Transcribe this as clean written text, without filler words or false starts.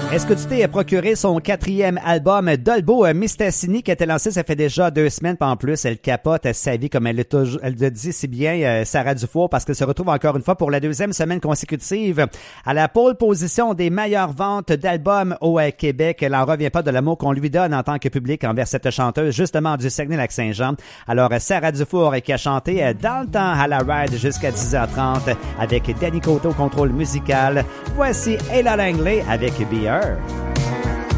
Est-ce que tu t'es procuré son 4e album Dolbo Mistassini qui a été lancé, ça fait déjà 2 semaines, pas en plus, elle capote sa vie comme elle le dit si bien Sarah Dufour parce qu'elle se retrouve encore une fois pour la 2e semaine consécutive à la pole position des meilleures ventes d'albums au Québec. Elle n'en revient pas de l'amour qu'on lui donne en tant que public envers cette chanteuse justement du Saguenay-Lac-Saint-Jean. Alors Sarah Dufour qui a chanté dans le temps à la ride jusqu'à 10h30 avec Danny Coteau au contrôle musical. Voici Ella Langley avec Beer.